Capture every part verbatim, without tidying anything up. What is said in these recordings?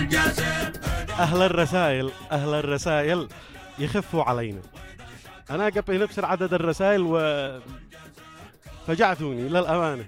أهل الرسائل أهل الرسائل يخفوا علينا. أنا قبل نبصر عدد الرسائل وفجعتوني للأمانة.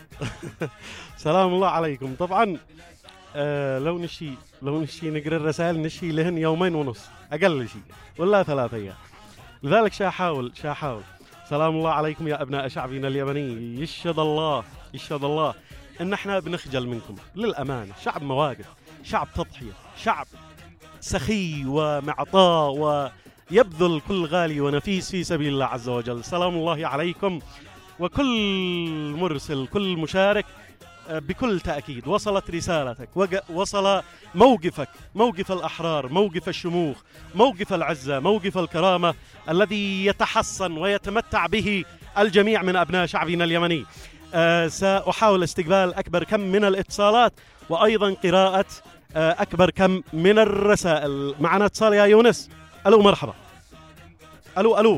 سلام الله عليكم. طبعا آه لو نشي لو نشي نقرأ الرسائل نشي لهن يومين ونص أقل شيء ولا ثلاثة أيام. لذلك شاحاول شاحاول سلام الله عليكم يا أبناء شعبنا اليمني. يشهد الله يشهد الله إن احنا بنخجل منكم للأمانة. شعب مواقف، شعب تضحية، شعب سخي ومعطاء ويبذل كل غالي ونفيس في سبيل الله عز وجل. سلام الله عليكم. وكل مرسل كل مشارك بكل تأكيد وصلت رسالتك، وصل موقفك، موقف الأحرار، موقف الشموخ، موقف العزة، موقف الكرامة الذي يتحصن ويتمتع به الجميع من أبناء شعبنا اليمني. أه سأحاول استقبال أكبر كم من الاتصالات وأيضا قراءة أه أكبر كم من الرسائل. معنا اتصال يا يونس. ألو مرحبا. ألو ألو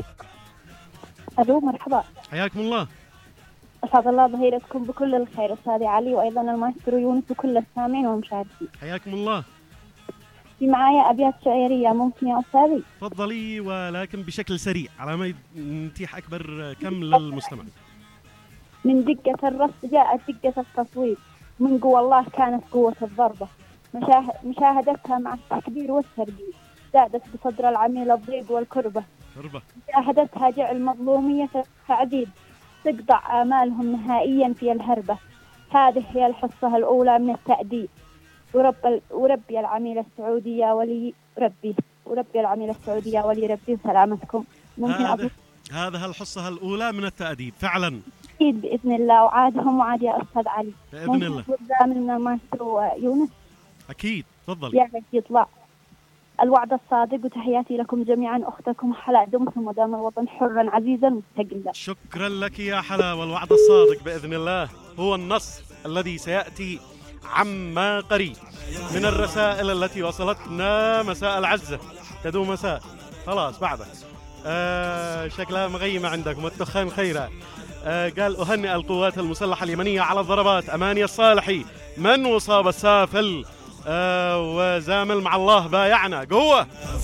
ألو مرحبا. حياكم الله. أسعد الله ظهيرتكم بكل الخير أستاذ علي وأيضا المايسترو يونس وكل السامعين والمشاهدين. حياكم الله. في معايا أبيات شعرية ممكن يا أستاذي؟ تفضلي ولكن بشكل سريع على ما نتيح أكبر كم للمستمع. من دقة الرص جاءت دقة التصويب، من قوة الله كانت قوة الضربة، مشاهدتها مع التكبير والترجيل زادت بصدر العميل الضيق والكربة، مشاهدتها جعل مظلومية تعذيب تقطع آمالهم نهائيا في الهربة. هذه هي الحصة الأولى من التأديب. ورب وربي العميل السعودية ولي ربي وربي العميل السعودية ولي ربي سلامتكم. ممكن هذا هذا الحصة الأولى من التأديب فعلا. أكيد بإذن الله وعادهم وعاد يا أستاذ علي. بإذن الله. من المايسترو يونس. أكيد تفضل. يا ريت يطلع الوعد الصادق. وتحياتي لكم جميعا. أختكم حلا دمتم ودام الوطن حرا عزيزا مستقلا. شكرا لك يا حلا. والوعد الصادق بإذن الله هو النصر الذي سيأتي عما قريب. من الرسائل التي وصلتنا مساء العزة تدو مساء خلاص بعدك آه شكلها مغيمة عندكم والدخان خيرا. آه قال أهنئ القوات المسلحة اليمنية على الضربات. أماني الصالحي من وصاب السافل آه وزامل مع الله بايعنا قوة.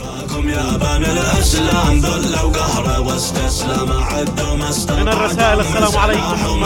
من الرسائل السلام عليكم.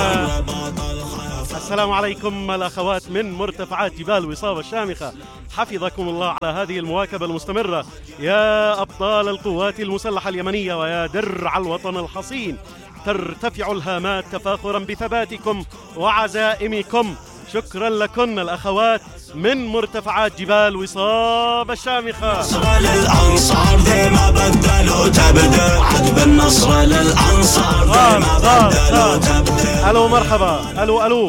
السلام عليكم الأخوات من مرتفعات جبال وصاب الشامخة. حفظكم الله على هذه المواكبة المستمرة يا أبطال القوات المسلحة اليمنية ويا درع الوطن الحصين. ترتفع الهامات تفاخرا بثباتكم وعزائمكم. شكرا لكن الأخوات من مرتفعات جبال وصاب الشامخة. نصر للأنصار ذي ما بدلوا تبدأ عد بالنصر للأنصار ذي ما بدلوا تبدأ. ألو مرحبا. ألو ألو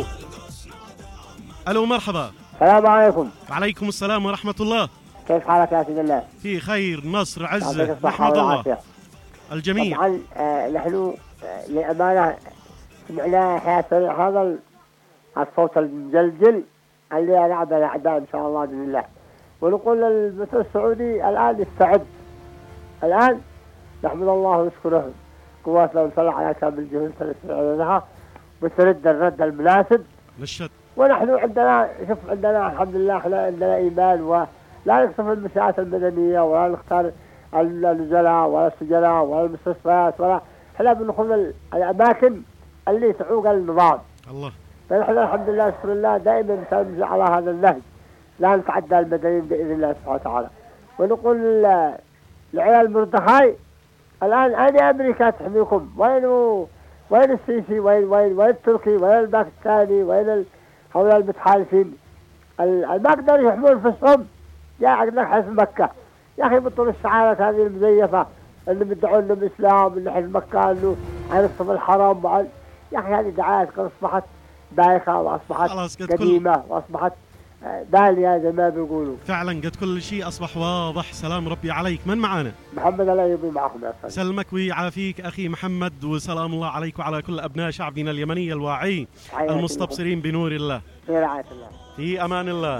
ألو مرحبا. السلام عليكم. وعليكم السلام ورحمة الله. كيف حالك يا سيد الله؟ في خير نصر عزة نحمد الله الجميع. طبعا آه نحن آه للأمانة سمعنا حياة هذا الصوت المجلجل اللي يلعب الأعداء إن شاء الله بإذن الله. ونقول للمثل السعودي الآن يستعد. الآن نحمد الله ونشكره قواتنا المسلحة على كامل جهودها لها وترد الرد المناسب للشد. ونحن عندنا شوف عندنا الحمد لله احنا عندنا إيمان ولا نقصف المنشآت المدنية ولا نختار النزلاء ولا السجناء ولا المستشفيات ولا احنا بندخل الأماكن اللي تعوق النظام. الله. فنحن الحمد لله شكر الله دائما نمشي على هذا النهج لا نتعدى المدنيين بإذن الله سبحانه وتعالى. ونقول لعيال المرتخاي الآن أين أمريكا تحميكم؟ وين وين السيسي؟ وين وين وين التركي؟ وين الباكستاني؟ وين هؤلاء المتحالفين؟ ما قدروا يحمون أنفسهم. يا عقلك حزب مكة يا أخي بطل الشعارات هذه المزيفة اللي بيدعون لهم الإسلام اللي حزب مكة إنه هنصف الحرام وعن يا أخي هذه دعايات أصبحت بايخة وأصبحت قديمة وأصبحت بالية زي ما بيقولوا. فعلا قد كل شيء أصبح واضح. سلام ربي عليك. من معانا؟ محمد الأيوبي معكم يا أخي. سلمك ويعافيك أخي محمد وسلام الله عليك وعلى كل أبناء شعبنا اليمني الواعي المستبصرين بنور الله. في رعاية الله. في أمان الله.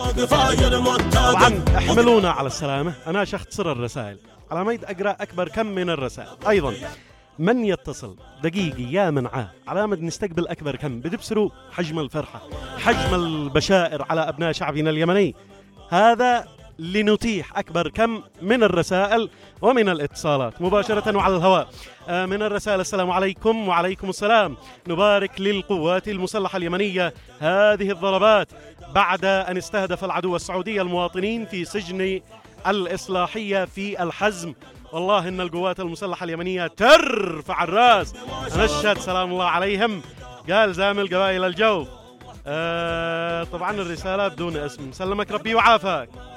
طبعا احملونا على السلامة. أنا شختصر الرسائل على ما أقرأ أكبر كم من الرسائل. أيضا من يتصل دقيقي يا منعاه على مد نستقبل أكبر كم بدبسروا حجم الفرحة حجم البشائر على أبناء شعبنا اليمني. هذا لنتيح أكبر كم من الرسائل ومن الاتصالات مباشرة وعلى الهواء. آه من الرسائل: السلام عليكم. وعليكم السلام. نبارك للقوات المسلحة اليمنية هذه الضربات بعد أن استهدف العدو السعودي المواطنين في سجن الإصلاحية في الحزم. والله إن القوات المسلحة اليمنية ترفع الرأس. نشهد سلام الله عليهم. قال زامل قبائل الجو. آه طبعا الرسالة بدون اسم. سلمك ربي وعافاك.